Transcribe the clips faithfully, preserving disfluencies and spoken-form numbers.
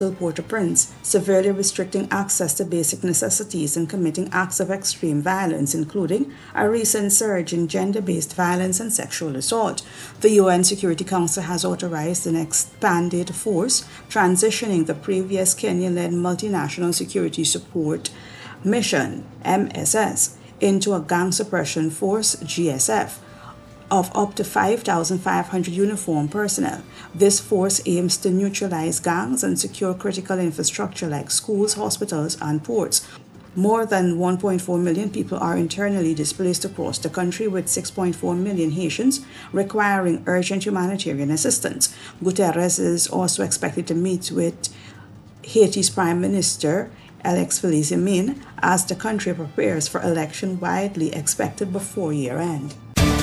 Port-au-Prince, severely restricting access to basic necessities and committing acts of extreme violence, including a recent surge in gender-based violence and sexual assault. The U N Security Council has authorized an expanded force, transitioning the previous Kenya-led multinational security support mission, M S S, into a gang suppression force, G S F, of up to five thousand five hundred uniformed personnel. This force aims to neutralize gangs and secure critical infrastructure like schools, hospitals, and ports. More than one point four million people are internally displaced across the country, with six point four million Haitians requiring urgent humanitarian assistance. Guterres is also expected to meet with Haiti's Prime Minister Alex Feliciamin as the country prepares for election widely expected before year-end.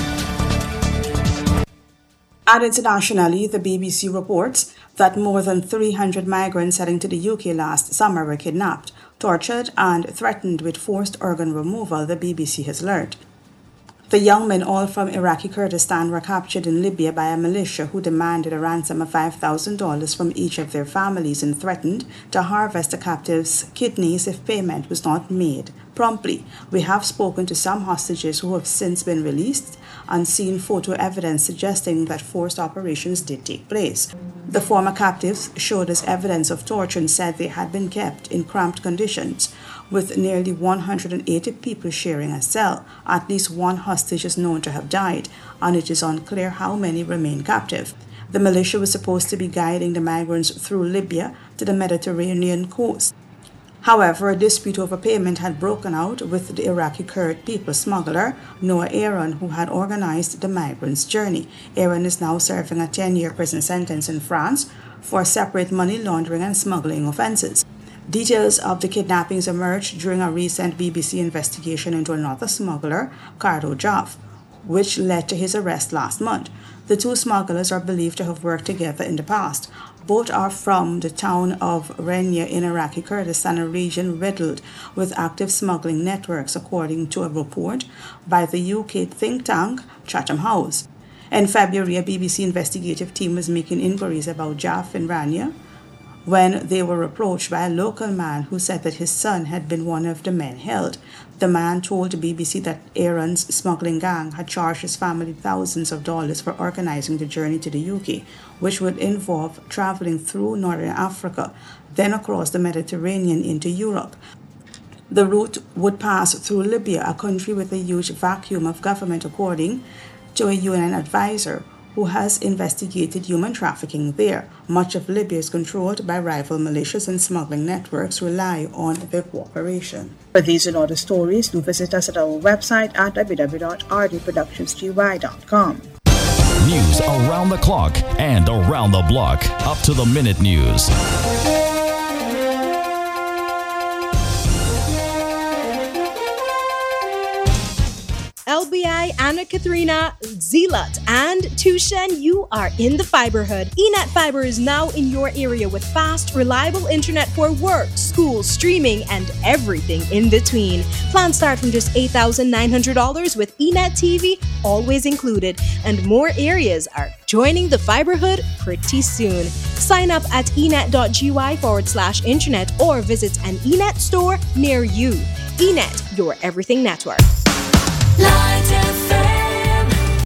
And internationally, the B B C reports that more than three hundred migrants heading to the U K last summer were kidnapped, tortured, and threatened with forced organ removal, the B B C has learned. The young men, all from Iraqi Kurdistan, were captured in Libya by a militia who demanded a ransom of five thousand dollars from each of their families and threatened to harvest the captives' kidneys if payment was not made promptly. We have spoken to some hostages who have since been released and seen photo evidence suggesting that forced operations did take place. The former captives showed us evidence of torture and said they had been kept in cramped conditions, with nearly one hundred eighty people sharing a cell. At least one hostage is known to have died, and it is unclear how many remain captive. The militia was supposed to be guiding the migrants through Libya to the Mediterranean coast. However, a dispute over payment had broken out with the Iraqi Kurd people smuggler Noah Aaron, who had organized the migrants' journey. Aaron is now serving a ten-year prison sentence in France for separate money laundering and smuggling offenses. Details of the kidnappings emerged during a recent B B C investigation into another smuggler, Cardo Jaff, which led to his arrest last month. The two smugglers are believed to have worked together in the past. Both are from the town of Renya in Iraqi Kurdistan, a region riddled with active smuggling networks, according to a report by the U K think tank Chatham House. In February, a B B C investigative team was making inquiries about Jaff in Renya when they were approached by a local man who said that his son had been one of the men held. The man told the B B C that Aaron's smuggling gang had charged his family thousands of dollars for organizing the journey to the U K, which would involve traveling through Northern Africa, then across the Mediterranean into Europe. The route would pass through Libya, a country with a huge vacuum of government, according to a U N advisor who has investigated human trafficking there. Much of Libya is controlled by rival militias, and smuggling networks rely on their cooperation. For these and other stories, do visit us at our website at w w w dot r d productions g y dot com. News around the clock and around the block. Up to the minute news. L B I, Anna Katharina, Zealot, and Tushen, you are in the Fiberhood. E Net Fiber is now in your area with fast, reliable internet for work, school, streaming, and everything in between. Plans start from just eight thousand nine hundred dollars with E Net T V always included, and more areas are joining the Fiberhood pretty soon. Sign up at enet.gy forward slash internet or visit an E Net store near you. E Net, your everything network. Light F M.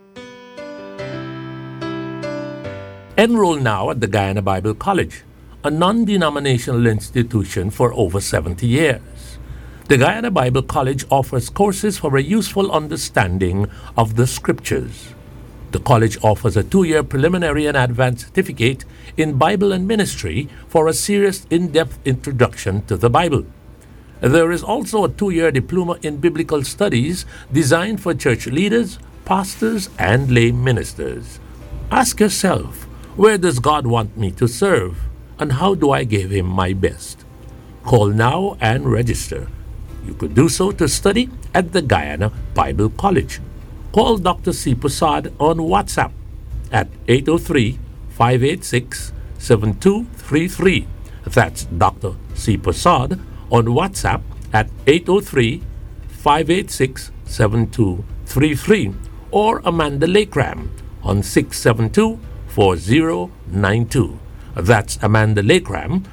Enroll now at the Guyana Bible College, a non-denominational institution for over seventy years. The Guyana Bible College offers courses for a useful understanding of the Scriptures. The college offers a two-year preliminary and advanced certificate in Bible and ministry for a serious, in-depth introduction to the Bible. There is also a two-year diploma in biblical studies designed for church leaders, pastors, and lay ministers. Ask yourself, where does God want me to serve, and how do I give Him my best? Call now and register. You could do so to study at the Guyana Bible College. Call Doctor C. Prasad on WhatsApp at eight oh three, five eight six, seven two three three. That's Doctor C. Prasad on WhatsApp at eight oh three, five eight six, seven two three three, or Amanda Lakram on six seven two, four zero nine two. That's Amanda Lakram,